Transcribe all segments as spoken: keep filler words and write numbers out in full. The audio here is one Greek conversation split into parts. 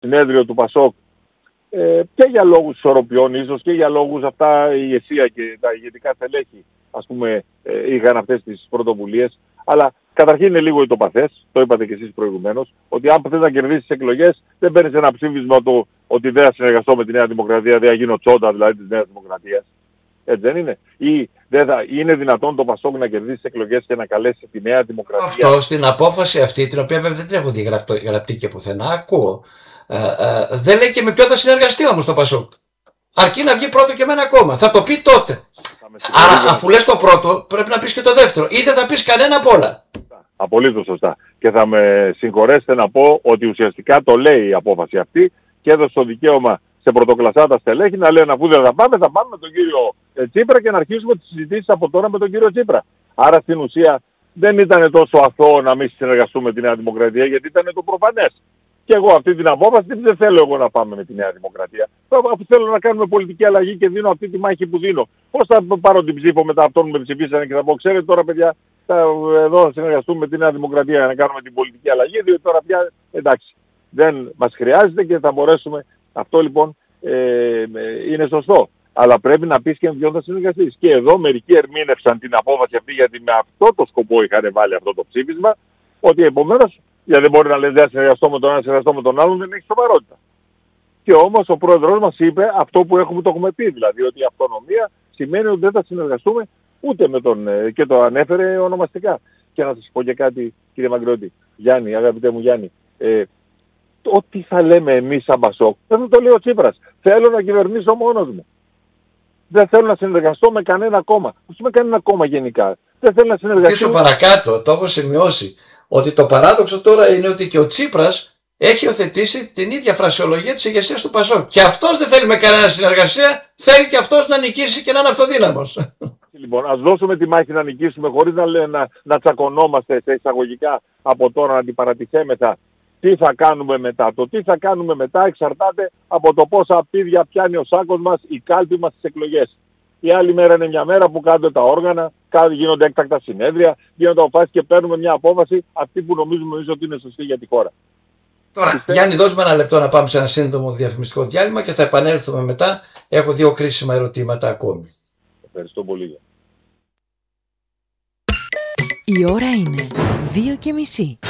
συνέδριο του Πασόκ, ε, και για λόγους ισορροπιών ίσως και για λόγους αυτά η ηγεσία και τα ηγετικά στελέχη, ας πούμε, ε, είχαν αυτές τις πρωτοβουλίες. Αλλά καταρχήν είναι λίγο ητοπαθές, το είπατε και εσείς προηγουμένως, ότι αν θες να κερδίσεις τις εκλογές δεν παίρνεις ένα ψήφισμα το ότι δεν θα συνεργαστώ με τη Νέα Δημοκρατία, δεν θα γίνω τσόντα δηλαδή της Νέας Δημοκρατίας. Έτσι δεν είναι? Ή δεν θα, είναι δυνατόν το Πασόκ να κερδίσει τις εκλογές και να καλέσει τη Νέα Δημοκρατία? Αυτό στην απόφαση αυτή, την οποία βέβαια δεν την έχω δει γραπτό, γραπτή και πουθενά, ακούω. Ε, ε, δεν λέει και με ποιο θα συνεργαστεί όμως το Πασόκ. Αρκεί να βγει πρώτο και με ένα κόμμα. Θα το πει τότε. Άρα, αφού λες το πρώτο, πρέπει να πεις και το δεύτερο. Ή δεν θα πεις κανένα απ' όλα. Απολύτως σωστά. Και θα με συγχωρέσετε να πω ότι ουσιαστικά το λέει η απόφαση αυτή και έδωσε το δικαίωμα σε πρωτοκλασσάτα στελέχη να λένε αφού δεν θα πάμε, θα πάμε με τον κύριο Τσίπρα και να αρχίσουμε τις συζητήσεις από τώρα με τον κύριο Τσίπρα. Άρα στην ουσία δεν ήταν τόσο αθώο να μην συνεργαστούμε με τη Νέα Δημοκρατία, γιατί ήταν το προφανές. Και εγώ αυτή την απόφαση δεν θέλω εγώ να πάμε με τη Νέα Δημοκρατία. Αφού θέλω να κάνουμε πολιτική αλλαγή και δίνω αυτή τη μάχη που δίνω. Πώς θα πάρω την ψήφο μετά αυτόν που με ψηφίσανε και θα πω, ξέρετε τώρα παιδιά, θα, εδώ θα συνεργαστούμε με τη Νέα Δημοκρατία για να κάνουμε την πολιτική αλλαγή, διότι τώρα πια εντάξει, δεν μας χρειάζεται και θα μπορέσουμε. Αυτό λοιπόν ε, είναι σωστό. Αλλά πρέπει να πεις και με ποιον θα συνεργαστείς. Και εδώ μερικοί ερμήνευσαν την απόφαση αυτή, γιατί με αυτό το σκοπό είχαν βάλει αυτό το ψήφισμα, ότι επομένως, γιατί δεν μπορεί να λέει δεν συνεργαστώ με τον ένα, συνεργαστώ με τον άλλον, δεν έχει σοβαρότητα. Και όμως ο πρόεδρος μας είπε αυτό που έχουμε, το έχουμε πει, δηλαδή ότι η αυτονομία σημαίνει ότι δεν θα συνεργαστούμε ούτε με τον, και το ανέφερε ονομαστικά. Και να σας πω και κάτι, κύριε Μαγκρότη, Γιάννη, αγαπητέ μου Γιάννη, ε, ό,τι θα λέμε εμείς σαν Πασόκ, δεν θα το λέει ο Τσίπρας. Θέλω να κυβερνήσω μόνος μου. Δεν θέλω να συνεργαστώ με κανένα κόμμα. Όχι με κανένα κόμμα γενικά. Δεν θέλω να συνεργαστώ. Πίσω παρακάτω, το έχω σημειώσει, ότι το παράδοξο τώρα είναι ότι και ο Τσίπρας έχει υιοθετήσει την ίδια φρασιολογία της ηγεσίας του Πασόκ. Και αυτός δεν θέλει με κανένα συνεργασία, θέλει και αυτός να νικήσει και να είναι αυτοδύναμος. Λοιπόν, ας δώσουμε τη μάχη να νικήσουμε χωρίς να, να, να τσακωνόμαστε σε εισαγωγικά από τώρα, να αντιπαρατηθέμεθα. Τι θα κάνουμε μετά? Το τι θα κάνουμε μετά εξαρτάται από το πόσα πίδια πιάνει ο σάκος μας, η κάλπη μας στις εκλογές. Η άλλη μέρα είναι μια μέρα που κάνουν τα όργανα, γίνονται έκτακτα συνέδρια, γίνονται αποφάσεις και παίρνουμε μια απόφαση αυτή που νομίζουμε εμείς ότι είναι σωστή για τη χώρα. Τώρα, Είστε... Γιάννη, δώσουμε ένα λεπτό να πάμε σε ένα σύντομο διαφημιστικό διάλειμμα και θα επανέλθουμε μετά. Έχω δύο κρίσιμα ερωτήματα ακόμη. Ευχαριστώ πολύ. Η ώρα είναι δύο και μισή.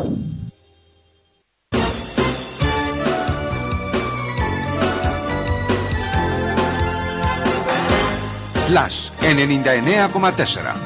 Flash ενενήντα εννέα κόμμα τέσσερα.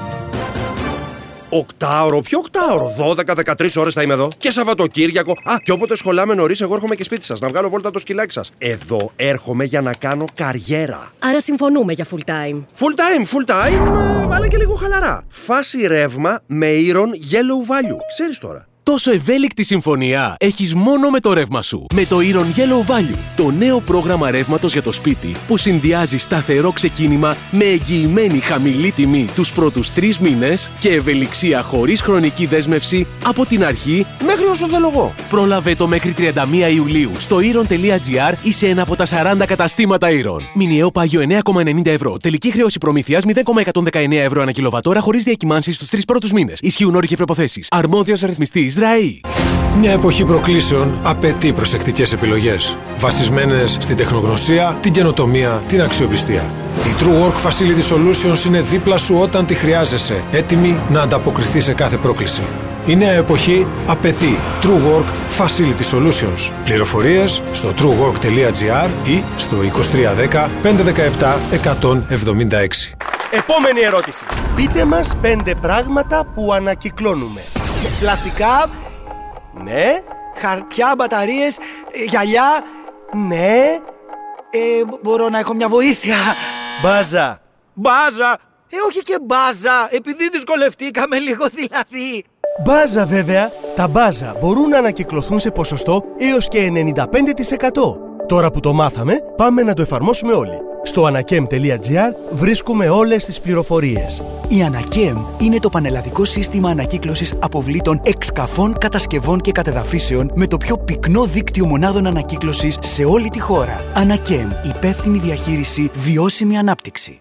Οκτάωρο, ποιο οκτάωρο, δώδεκα με δεκατρείς ώρες θα είμαι εδώ. Και Σαββατοκύριακο. Α, και όποτε σχολάμε νωρίς, εγώ έρχομαι και σπίτι σας να βγάλω βόλτα το σκυλάκι σας. Εδώ έρχομαι για να κάνω καριέρα. Άρα συμφωνούμε για full time. Full time, full time, αλλά και λίγο χαλαρά. Φάση ρεύμα με Iron Yellow Value. Ξέρεις τώρα. Τόσο ευέλικτη συμφωνία έχεις μόνο με το ρεύμα σου. Με το Iron Yellow Value, το νέο πρόγραμμα ρεύματος για το σπίτι που συνδυάζει σταθερό ξεκίνημα με εγγυημένη χαμηλή τιμή τους πρώτους τρεις μήνες και ευελιξία χωρίς χρονική δέσμευση από την αρχή μέχρι όσο θέλω εγώ. Πρόλαβε το μέχρι τριάντα μία Ιουλίου στο iron τελεία gr ή σε ένα από τα σαράντα καταστήματα Iron. Μηνιαίο πάγιο εννέα κόμμα ενενήντα ευρώ. Τελική χρέωση προμήθειας μηδέν κόμμα εκατόν δεκαεννέα ευρώ ανά κιλοβατόρα χωρίς διακυμάνσεις στους τρεις πρώτους μήνες. Ισχύουν όροι και προϋποθέσεις. Αρμόδιος ρυθμιστής ΡΑΗ. Μια εποχή προκλήσεων απαιτεί προσεκτικές επιλογές, βασισμένες στην τεχνογνωσία, την καινοτομία, την αξιοπιστία. Η True Work Facility Solutions είναι δίπλα σου όταν τη χρειάζεσαι, έτοιμη να ανταποκριθεί σε κάθε πρόκληση. Η νέα εποχή απαιτεί True Work Facility Solutions. Πληροφορίες στο truework τελεία gr ή στο είκοσι τρία δέκα πεντακόσια δεκαεπτά εκατόν εβδομήντα έξι. Επόμενη ερώτηση. Πείτε μας πέντε πράγματα που ανακυκλώνουμε. Πλαστικά, ναι. Χαρτιά, μπαταρίες, γυαλιά, ναι. Ε, μπορώ να έχω μια βοήθεια? Μπάζα. Μπάζα. Ε, όχι και μπάζα, επειδή δυσκολευτήκαμε λίγο δηλαδή. Μπάζα βέβαια. Τα μπάζα μπορούν να ανακυκλωθούν σε ποσοστό έως και ενενήντα πέντε τοις εκατό. Τώρα που το μάθαμε, πάμε να το εφαρμόσουμε όλοι. Στο ανακέμ τελεία gr βρίσκουμε όλες τις πληροφορίες. Η Ανακέμ είναι το πανελλαδικό σύστημα ανακύκλωσης αποβλήτων εξκαφών, κατασκευών και κατεδαφίσεων με το πιο πυκνό δίκτυο μονάδων ανακύκλωσης σε όλη τη χώρα. Ανακέμ, υπεύθυνη διαχείριση, βιώσιμη ανάπτυξη.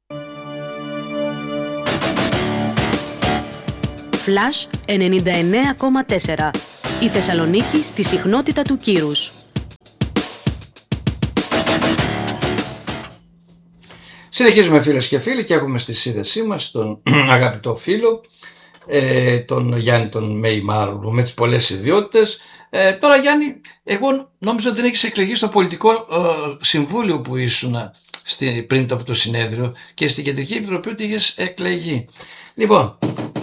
Flash ενενήντα εννέα κόμμα τέσσερα. Η Θεσσαλονίκη στη συχνότητα του κύρους. Συνεχίζουμε φίλες και φίλοι και έχουμε στη σύνδεσή μας τον αγαπητό φίλο, ε, τον Γιάννη τον Μεϊμάρου με τις πολλές ιδιότητες. Ε, τώρα Γιάννη, εγώ νόμιζα ότι δεν έχεις εκλεγεί στο πολιτικό ε, συμβούλιο που ήσουν στη, πριν από το συνέδριο και στην Κεντρική Επιτροπή ότι είχες εκλεγεί. Λοιπόν,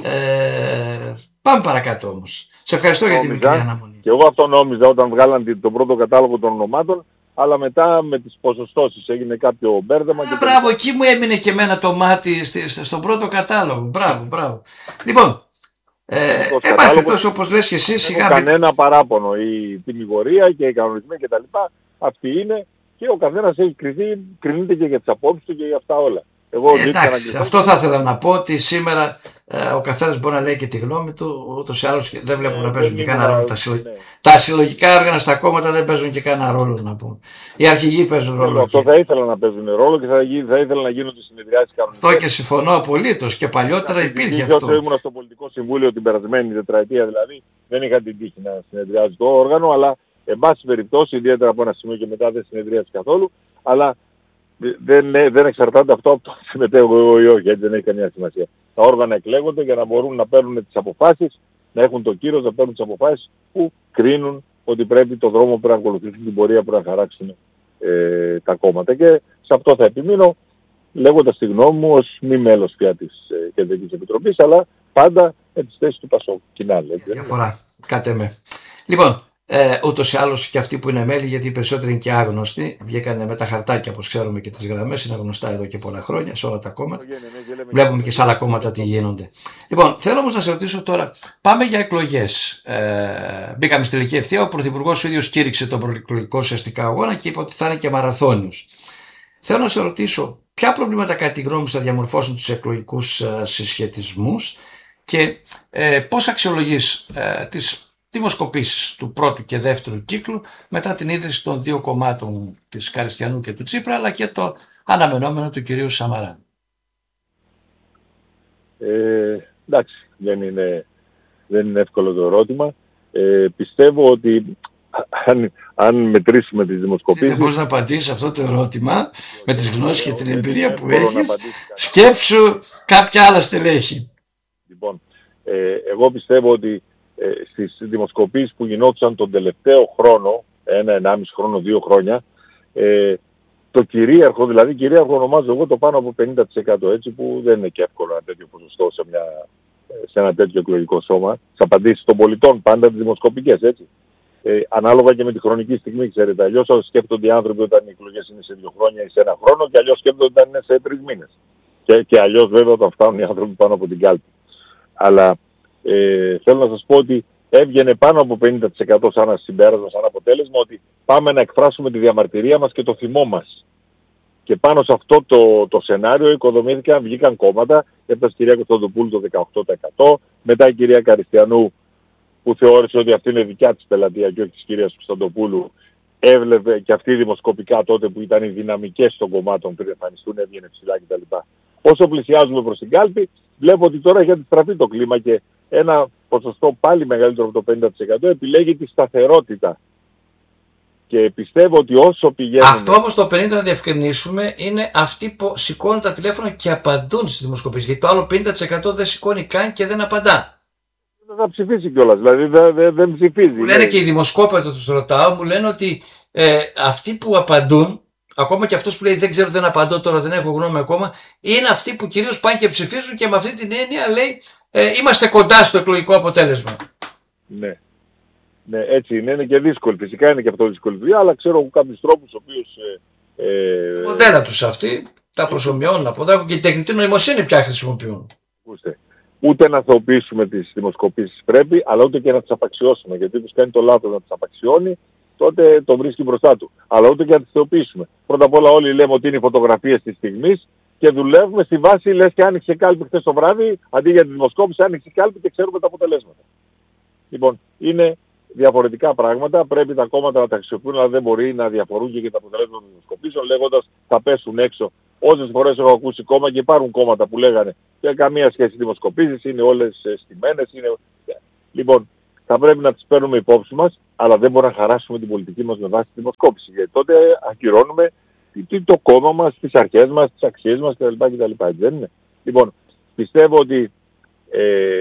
ε, πάμε παρακάτω όμως. Σε ευχαριστώ για την μικρή αναμονή. Και εγώ αυτό νόμιζα όταν βγάλαν τον πρώτο κατάλογο των ονομάτων, αλλά μετά με τις ποσοστώσεις έγινε κάποιο μπέρδεμα. Α, και μπράβο, εκεί μου έμεινε και εμένα το μάτι στον πρώτο κατάλογο. Μπράβο, μπράβο. Λοιπόν, ε, επάσχετος όπως λες και εσύ, σιγά... Κανένα παράπονο, η τιμιγορία και οι κανονισμοί κτλ. Αυτοί είναι και ο καθένας έχει κρυθεί, κρινείται και για τις απόψεις του και για αυτά όλα. Εγώ ε, εντάξει, αυτό θα ήθελα να πω ότι σήμερα ε, ο καθένας μπορεί να λέει και τη γνώμη του, ούτως ή άλλως δεν βλέπουμε ε, να παίζουν και κανένα ρόλο. Τα, συλλογ... ναι. τα συλλογικά όργανα στα κόμματα δεν παίζουν και κανένα ρόλο, να πούμε. Οι αρχηγοί παίζουν ρόλο. Αυτό θα ήθελα να παίζουν ρόλο και θα, θα ήθελα να γίνονται συνεδριάσεις κανονικές. Αυτό και συμφωνώ απολύτως και παλιότερα να, υπήρχε αυτό. αυτό. Εγώ ήμουν στο πολιτικό συμβούλιο την περασμένη τετραετία δηλαδή, δεν είχα την τύχη να συνεδριάζει το όργανο, αλλά εν πάση περιπτώσει, ιδιαίτερα από ένα σημείο και μετά δεν συνεδρίασε καθόλου, αλλά δεν, δεν εξαρτάται αυτό από το συμμετέχω εγώ ή όχι, έτσι δεν έχει καμία σημασία. Τα όργανα εκλέγονται για να μπορούν να παίρνουν τις αποφάσεις, να έχουν το κύρος να παίρνουν τις αποφάσεις που κρίνουν ότι πρέπει το δρόμο που να ακολουθήσουν, την πορεία που να χαράξουν ε, τα κόμματα. Και σε αυτό θα επιμείνω, λέγοντας τη γνώμη μου ως μη μέλος πια της ε, Κεντρικής Επιτροπής, αλλά πάντα με τις θέσεις του Πασόκ. Κοινά, διαφορά, κάτε με. Λοιπόν, Ε, ούτως ή άλλως και αυτοί που είναι μέλη, γιατί οι περισσότεροι είναι και άγνωστοι, βγήκανε με τα χαρτάκια όπως ξέρουμε και τις γραμμές, είναι γνωστά εδώ και πολλά χρόνια σε όλα τα κόμματα. Βλέπουμε και σε άλλα κόμματα τι γίνονται. Λοιπόν, θέλω όμως να σε ρωτήσω τώρα, πάμε για εκλογές. Ε, μπήκαμε στη τελική ευθεία, ο Πρωθυπουργός ο ίδιος κήρυξε τον προεκλογικό ουσιαστικά αγώνα και είπε ότι θα είναι και μαραθώνιος. Θέλω να σε ρωτήσω, ποια προβλήματα κατά τη γνώμη σου θα διαμορφώσουν τους εκλογικούς ε, συσχετισμούς και ε, πώς αξιολογείς ε, τις δημοσκοπήσεις του πρώτου και δεύτερου κύκλου μετά την ίδρυση των δύο κομμάτων της Καριστιανού και του Τσίπρα, αλλά και το αναμενόμενο του κυρίου Σαμαρά. Ε, εντάξει, δεν είναι, δεν είναι εύκολο το ερώτημα. Ε, πιστεύω ότι αν, αν μετρήσουμε τις δημοσκοπήσεις... Δεν μπορείς να απαντήσεις αυτό το ερώτημα με τις γνώσεις και την εμπειρία που έχεις. Σκέψου κάποια άλλα στελέχη. Λοιπόν, ε, εγώ πιστεύω ότι Ε, στις δημοσκοπήσεις που γινόντουσαν τον τελευταίο χρόνο, ένα, ενάμιση χρόνο, δύο χρόνια, ε, το κυρίαρχο, δηλαδή κυρίαρχο ονομάζω εγώ το πάνω από πενήντα τοις εκατό, έτσι, που δεν είναι και εύκολο ένα τέτοιο ποσοστό σε, μια, σε ένα τέτοιο εκλογικό σώμα, τις απαντήσεις των πολιτών, πάντα τις δημοσκοπικές, έτσι. Ε, ανάλογα και με τη χρονική στιγμή, ξέρετε, αλλιώς σκέφτονται οι άνθρωποι όταν οι εκλογές είναι σε δύο χρόνια ή σε ένα χρόνο και αλλιώς σκέφτονται όταν είναι σε τρεις μήνες. Και, και αλλιώς βέβαια όταν φτάνουν οι άνθρωποι πάνω από την κάλπη. Αλλά Ε, θέλω να σας πω ότι έβγαινε πάνω από πενήντα τοις εκατό σαν συμπέρασμα, σαν αποτέλεσμα, ότι πάμε να εκφράσουμε τη διαμαρτυρία μας και το θυμό μας. Και πάνω σε αυτό το, το σενάριο οικοδομήθηκαν, βγήκαν κόμματα, έφτασε η κυρία Κωνσταντοπούλου το δεκαοκτώ τοις εκατό, μετά η κυρία Καριστιανού που θεώρησε ότι αυτή είναι δικιά της πελατεία και όχι της κυρίας Κωνσταντοπούλου, έβλεπε και αυτή δημοσκοπικά τότε που ήταν οι δυναμικές των κομμάτων πριν εμφανιστούν, έβγαινε ψηλά κτλ. Όσο πλησιάζουμε προς την κάλπη, βλέπω ότι τώρα έχει αντιστραφεί το κλίμα και ένα ποσοστό πάλι μεγαλύτερο από το πενήντα τοις εκατό επιλέγει τη σταθερότητα. Και πιστεύω ότι όσο πηγαίνουν... Αυτό όμως το πενήντα να διευκρινίσουμε είναι αυτοί που σηκώνουν τα τηλέφωνα και απαντούν στις δημοσκοπήσεις. Γιατί το άλλο πενήντα τοις εκατό δεν σηκώνει καν και δεν απαντά. Δεν θα ψηφίσει κιόλας, δηλαδή δεν, δεν, δεν ψηφίζει. Μου λένε και οι δημοσκόποι, το τους ρωτάω, μου λένε ότι ε, αυτοί που απαντούν, ακόμα και αυτός που λέει δεν ξέρω, δεν απαντώ τώρα, δεν έχω γνώμη ακόμα, είναι αυτοί που κυρίως πάνε και ψηφίζουν και με αυτή την έννοια λέει ε, είμαστε κοντά στο εκλογικό αποτέλεσμα. Ναι. Ναι, έτσι είναι, είναι και δύσκολο. Φυσικά είναι και αυτό δύσκολη δουλειά, αλλά ξέρω εγώ κάποιους τρόπους ο οποίος... Ε, ε, μοντέλα τους αυτοί, τα προσομοιώνουν από εδώ και την τεχνητή νοημοσύνη πια χρησιμοποιούν. Ακούστε, ούτε να θεοποιήσουμε τις δημοσκοπήσεις πρέπει, αλλά ούτε και να τις απαξιώσουμε. Γιατί τους κάνει το λάθος να τις απαξιώνει, τότε το βρίσκει μπροστά του. Αλλά ούτε και να τις θεοποιήσουμε. Πρώτα απ' όλα όλοι λέμε ότι είναι οι φωτογραφίες της στιγμής και δουλεύουμε στη βάση, λες και άνοιξε κάλπη χθες το βράδυ, αντί για τη δημοσκόπηση άνοιξε κάλπη και ξέρουμε τα αποτελέσματα. Λοιπόν, είναι διαφορετικά πράγματα, πρέπει τα κόμματα να τα χρησιμοποιούν, αλλά δεν μπορεί να διαφορούν και για τα αποτελέσματα των δημοσκοπήσεων, λέγοντας θα πέσουν έξω. Όσες φορές έχω ακούσει κόμμα και υπάρχουν κόμματα που λέγανε και καμία σχέση δημοσκοπήσεις, είναι όλες στημένες. Είναι... Λοιπόν, θα πρέπει να τις παίρνουμε υπόψη μας, αλλά δεν μπορούμε να χαράσουμε την πολιτική μας με βάση τη δημοσκόπηση. Γιατί τότε ακυρώνουμε το κόμμα μας, τις αρχές μας, τις αξίες μας κτλ. κτλ. Δεν είναι. Λοιπόν, πιστεύω ότι ε,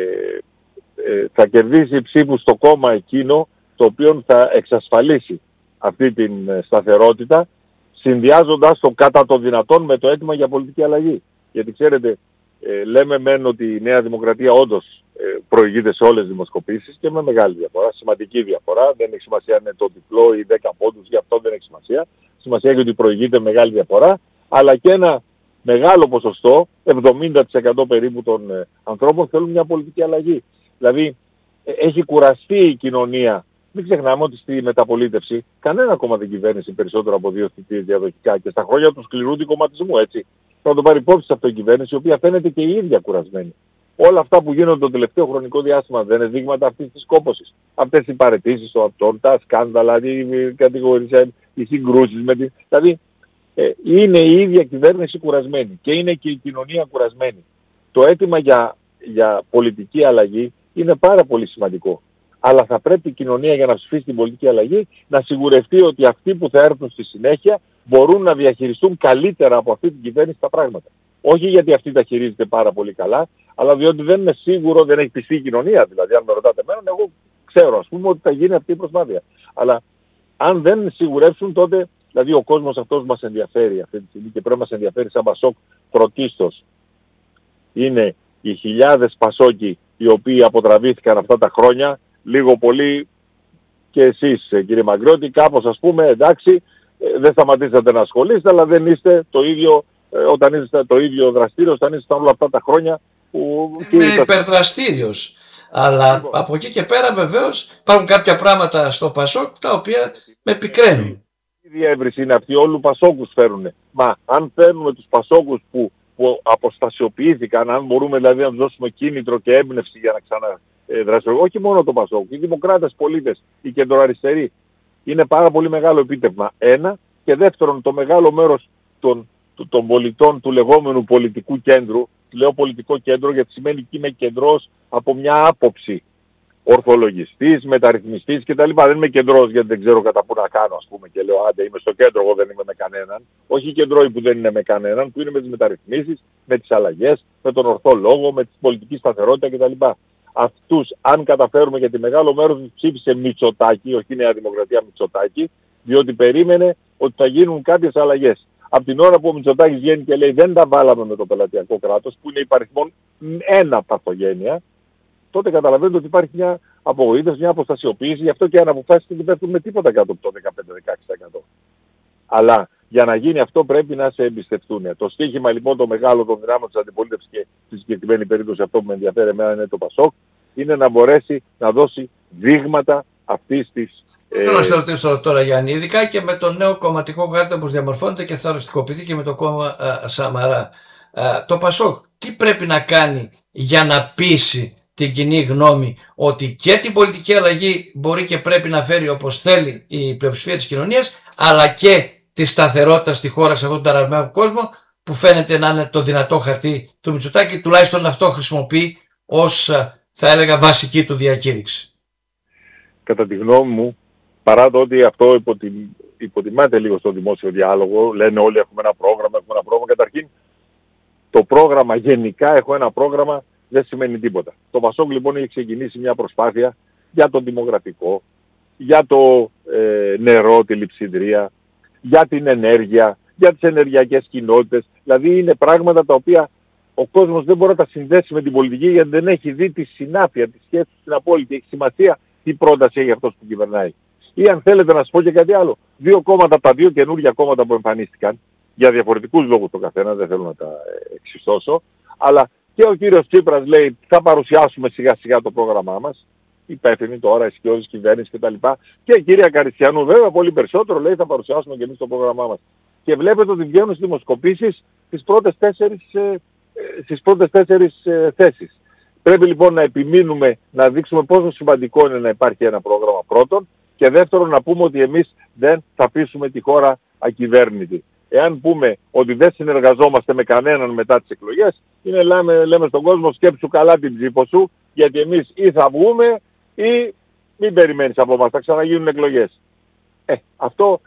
ε, θα κερδίσει ψήφους στο κόμμα εκείνο το οποίο θα εξασφαλίσει αυτή την σταθερότητα, συνδυάζοντας το κατά το δυνατόν με το αίτημα για πολιτική αλλαγή. Γιατί ξέρετε, ε, λέμε μεν ότι η Νέα Δημοκρατία όντως ε, προηγείται σε όλες τις δημοσκοπήσεις και με μεγάλη διαφορά, σημαντική διαφορά. Δεν έχει σημασία αν είναι το διπλό ή δέκα πόντους, γι' αυτό δεν έχει σημασία. Σημασία έχει ότι προηγείται μεγάλη διαφορά, αλλά και ένα μεγάλο ποσοστό, εβδομήντα τοις εκατό περίπου των ε, ανθρώπων θέλουν μια πολιτική αλλαγή. Δηλαδή ε, έχει κουραστεί η κοινωνία. Μην ξεχνάμε ότι στη μεταπολίτευση κανένα κόμμα δεν κυβέρνησε περισσότερο από δύο θητείες διαδοχικά και στα χρόνια του σκληρού δικομματισμού, έτσι. Θα το πάρει υπόψη σε αυτό η κυβέρνηση, η οποία φαίνεται και η ίδια κουρασμένη. Όλα αυτά που γίνονται το τελευταίο χρονικό διάστημα δεν είναι δείγματα αυτής της κόπωσης. Αυτές οι παραιτήσεις των αυτών, τα σκάνδαλα, οι κατηγορίες, οι συγκρούσεις με την... Δηλαδή ε, είναι η ίδια κυβέρνηση κουρασμένη και είναι και η κοινωνία κουρασμένη. Το αίτημα για, για πολιτική αλλαγή είναι πάρα πολύ σημαντικό. Αλλά θα πρέπει η κοινωνία για να ψηφίσει την πολιτική αλλαγή να σιγουρευτεί ότι αυτοί που θα έρθουν στη συνέχεια μπορούν να διαχειριστούν καλύτερα από αυτή την κυβέρνηση τα πράγματα. Όχι γιατί αυτή τα χειρίζεται πάρα πολύ καλά, αλλά διότι δεν είναι σίγουρο, δεν έχει πιστεί η κοινωνία. Δηλαδή, αν με ρωτάτε εμένα, εγώ ξέρω, ας πούμε, ότι θα γίνει αυτή η προσπάθεια. Αλλά αν δεν σιγουρεύσουν, τότε, δηλαδή ο κόσμος αυτός μας ενδιαφέρει αυτή τη στιγμή και πρέπει να μας ενδιαφέρει σαν Πασόκ πρωτίστως. Είναι οι χιλιάδες Πασόκοι οι οποίοι αποτραβήθηκαν αυτά τα χρόνια, λίγο πολύ και εσείς κύριε Μαγκρότη, κάπως ας πούμε, εντάξει, δεν σταματήσατε να ασχολείστε, αλλά δεν είστε το ίδιο, όταν είστε το ίδιο δραστήριος, όταν είστε όλα αυτά τα χρόνια που... Είμαι υπερδραστήριος. Αλλά λοιπόν, από εκεί και πέρα βεβαίως υπάρχουν κάποια πράγματα στο Πασόκ τα οποία με πικραίνουν. Η διεύρυνση είναι αυτή, όλου Πασόκους φέρουν. Μα αν φέρνουμε τους Πασόκους που, που αποστασιοποιήθηκαν, αν μπορούμε δηλαδή να τους δώσουμε κίνητρο και έμπνευση για να ξαναδραστηριοποιηθούν, όχι μόνο το Πασόκ, οι δημοκράτες πολίτες, οι κεντροαριστεροί, είναι πάρα πολύ μεγάλο επίτευγμα. Ένα, και δεύτερον, το μεγάλο μέρος των, των πολιτών του λεγόμενου πολιτικού κέντρου, λέω πολιτικό κέντρο γιατί σημαίνει ότι είμαι κεντρός από μια άποψη, ορθολογιστής, μεταρρυθμιστής κτλ. Δεν είμαι κεντρός γιατί δεν ξέρω κατά πού να κάνω, ας πούμε, και λέω άντε είμαι στο κέντρο, εγώ δεν είμαι με κανέναν. Όχι κεντρώοι που δεν είναι με κανέναν, που είναι με τις μεταρρυθμίσεις, με τις αλλαγές, με τον ορθό λόγο, με τη πολιτική σταθερότητα κτλ. Αυτούς, αν καταφέρουμε, γιατί μεγάλο μέρος τους ψήφισε Μητσοτάκη, όχι Νέα Δημοκρατία, Μητσοτάκη, διότι περίμενε ότι θα γίνουν κάποιες αλλαγές. Από την ώρα που ο Μητσοτάκης βγαίνει και λέει δεν τα βάλαμε με το πελατειακό κράτος, που είναι υπαριθμόν ένα παθογένεια, τότε καταλαβαίνετε ότι υπάρχει μια απογοήτευση, μια αποστασιοποίηση, γι' αυτό και αν αποφάσισε δεν πέφτουν με τίποτα κάτω από το δεκαπέντε με δεκαέξι τοις εκατό. Αλλά για να γίνει αυτό πρέπει να σε εμπιστευτούν. Το στίχημα λοιπόν το μεγάλο των δυνάμεων της αντιπολίτευσης και στη συγκεκριμένη περίπτωση αυτό που με ενδιαφέρει εμένα είναι το Πασόκ, είναι να μπορέσει να δώσει δείγματα αυτής της... Θέλω να σε ρωτήσω τώρα Γιάννη, ειδικά και με το νέο κομματικό χάρτη που διαμορφώνεται και θα οριστικοποιηθεί και με το κόμμα α, Σαμαρά. Α, το Πασόκ τι πρέπει να κάνει για να πείσει την κοινή γνώμη ότι και την πολιτική αλλαγή μπορεί και πρέπει να φέρει όπως θέλει η πλειοψηφία της κοινωνίας, αλλά και τη σταθερότητα στη χώρα σε αυτόν τον ταραγμένο κόσμο που φαίνεται να είναι το δυνατό χαρτί του Μητσοτάκη, τουλάχιστον αυτό χρησιμοποιεί ως, θα έλεγα, βασική του διακήρυξη. Κατά τη γνώμη μου, παρά το ότι αυτό υποτιμ, υποτιμάται λίγο στο δημόσιο διάλογο, λένε όλοι έχουμε ένα πρόγραμμα, έχουμε ένα πρόγραμμα. Καταρχήν, το πρόγραμμα γενικά, έχω ένα πρόγραμμα, δεν σημαίνει τίποτα. Το Πασόκ λοιπόν έχει ξεκινήσει μια προσπάθεια για το δημογραφικό, για το ε, νερό, τη λειψιδρία, για την ενέργεια, για τις ενεργειακές κοινότητες. Δηλαδή είναι πράγματα τα οποία ο κόσμος δεν μπορεί να τα συνδέσει με την πολιτική γιατί δεν έχει δει τη συνάφεια, τη σχέση στην απόλυτη. Έχει σημασία τι πρόταση έχει αυτός που κυβερνάει. Ή αν θέλετε να σας πω και κάτι άλλο. Δύο κόμματα, τα δύο καινούργια κόμματα που εμφανίστηκαν, για διαφορετικούς λόγους το καθένα, δεν θέλω να τα εξιστώσω, αλλά και ο κύριος Τσίπρας λέει θα παρουσιάσουμε σιγά σιγά το πρόγραμμά μας, υπεύθυνοι τώρα, ισχυώδης κυβέρνηση κτλ. Και η κυρία Καριστιανού βέβαια πολύ περισσότερο λέει θα παρουσιάσουμε και εμείς το πρόγραμμά μας. Και βλέπετε ότι βγαίνουν στις δημοσκοπήσεις στις πρώτες τέσσερις, ε, στις πρώτες τέσσερις ε, θέσεις. Πρέπει λοιπόν να επιμείνουμε να δείξουμε πόσο σημαντικό είναι να υπάρχει ένα πρόγραμμα πρώτον και δεύτερον να πούμε ότι εμείς δεν θα αφήσουμε τη χώρα ακυβέρνητη. Εάν πούμε ότι δεν συνεργαζόμαστε με κανέναν μετά τις εκλογές, είναι λέμε, λέμε στον κόσμο σκέψου καλά την ψήφο σου, γιατί εμείς ή θα βγούμε ή μην περιμένεις από μας, θα ξαναγίνουν εκλογές. Ε, αυτό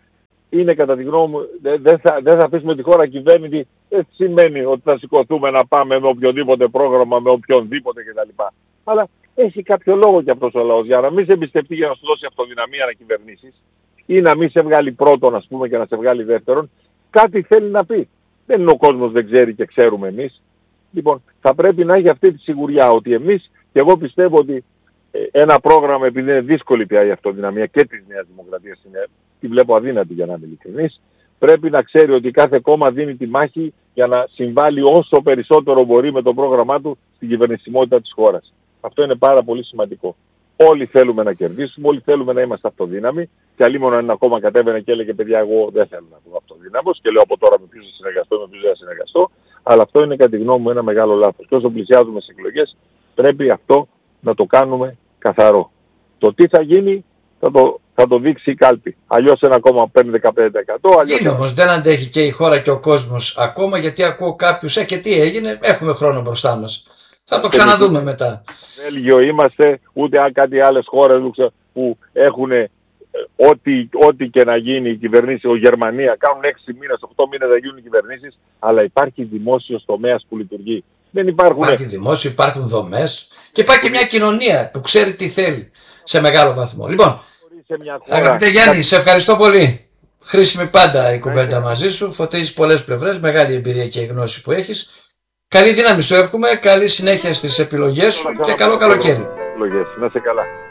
είναι κατά τη γνώμη μου, δεν δε θα, δε θα αφήσουμε τη χώρα κυβέρνητη, δεν σημαίνει ότι θα σηκωθούμε να πάμε με οποιοδήποτε πρόγραμμα, με οποιονδήποτε κτλ. Αλλά έχει κάποιο λόγο και αυτός ο λαός για να μην σε εμπιστευτεί, για να σου δώσει αυτοδυναμία να κυβερνήσεις ή να μην σε βγάλει πρώτον, ας πούμε, και να σε βγάλει δεύτερον. Κάτι θέλει να πει. Δεν είναι ο κόσμος δεν ξέρει και ξέρουμε εμείς. Λοιπόν, θα πρέπει να έχει αυτή τη σιγουριά ότι εμείς, και εγώ πιστεύω ότι ένα πρόγραμμα, επειδή είναι δύσκολη πια η αυτοδυναμία και της Νέας Δημοκρατίας, είναι, τη βλέπω αδύνατη για να είμαι ειλικρινής, πρέπει να ξέρει ότι κάθε κόμμα δίνει τη μάχη για να συμβάλλει όσο περισσότερο μπορεί με το πρόγραμμά του στην κυβερνησιμότητα της χώρας. Αυτό είναι πάρα πολύ σημαντικό. Όλοι θέλουμε να κερδίσουμε, όλοι θέλουμε να είμαστε αυτοδύναμοι. Και αλλήμον ένα κόμμα κατέβαινε και έλεγε παιδιά, εγώ δεν θέλω να είμαι αυτοδύναμος και λέω από τώρα με ποιους θα συνεργαστώ, με ποιους δεν θα συνεργαστώ. Αλλά αυτό είναι κατά τη γνώμη μου ένα μεγάλο λάθος. Και όσο πλησιάζουμε στις εκλογές πρέπει αυτό να το κάνουμε καθαρό. Το τι θα γίνει θα το, θα το δείξει η κάλπη. Αλλιώς ένα κόμμα παίρνει δεκαπέντε τοις εκατό. Αλλιώς... Είναι όμως, δεν αντέχει και η χώρα και ο κόσμος ακόμα, γιατί ακούω κάποιους, ε και τι έγινε, έχουμε χρόνο μπροστά μας. Θα το ξαναδούμε μετά. Βέλγιο είμαστε, ούτε κάτι άλλες χώρες που έχουν ό,τι, ό,τι και να γίνει η κυβερνήση, ο Γερμανία, κάνουν έξι μήνες, οκτώ μήνες να γίνουν οι κυβερνήσεις, αλλά υπάρχει δημόσιος τομέας που λειτουργεί. Δεν υπάρχουν... Υπάρχει δημόσιο, υπάρχουν δομές και υπάρχει μια κοινωνία που ξέρει τι θέλει σε μεγάλο βαθμό. Λοιπόν, αγαπητέ Γιάννη, σε ευχαριστώ πολύ. Χρήσιμη πάντα η κουβέντα μαζί σου, φωτίζεις πολλές πλευρές, μεγάλη εμπειρία και γνώση που έχεις. Καλή δύναμη σου εύχομαι, καλή συνέχεια στις επιλογές σου και καλό καλοκαίρι. Να σε καλά.